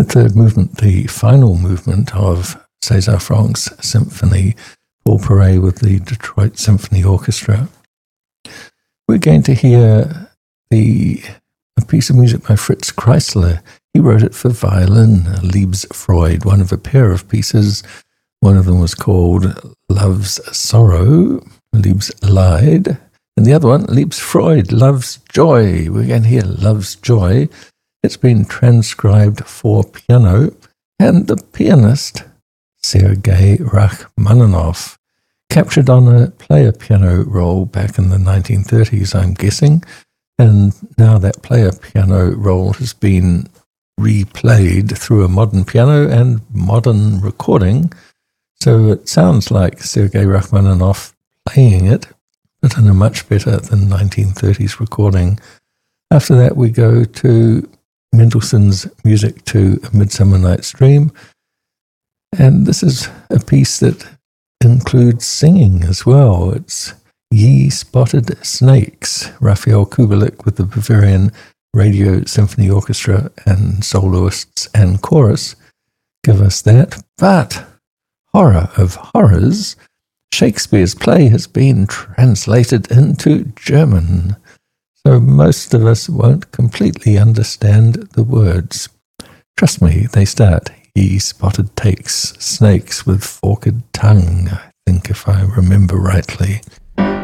third movement, the final movement of César Franck's symphony, Paul Paray with the Detroit Symphony Orchestra. We're going to hear a piece of music by Fritz Kreisler. He wrote it for violin, Liebesfreude, one of a pair of pieces. One of them was called Love's Sorrow, Liebesleid, and the other one, Liebesfreude, Love's Joy. We're going to hear Love's Joy. It's been transcribed for piano, and the pianist, Sergei Rachmaninoff, captured on a player piano roll back in the 1930s, I'm guessing, and now that player piano roll has been replayed through a modern piano and modern recording, so it sounds like Sergei Rachmaninoff playing it, but in a much better than 1930s recording. After that, we go to Mendelssohn's Music to A Midsummer Night's Dream, and this is a piece that includes singing as well. It's Ye Spotted Snakes, Raphael Kubelik with the Bavarian Radio Symphony Orchestra and soloists and chorus give us that. But horror of horrors, Shakespeare's play has been translated into German, so most of us won't completely understand the words. Trust me, they start, Ye spotted takes snakes with forked tongue, I think, if I remember rightly.